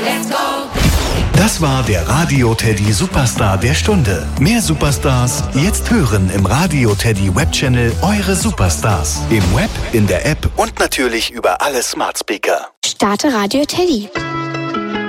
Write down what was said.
let's go. Das war der Radio Teddy Superstar der Stunde. Mehr Superstars jetzt hören im Radio Teddy Webchannel Eure Superstars. Im Web, in der App und natürlich über alle Smart Speaker. Starte Radio Teddy.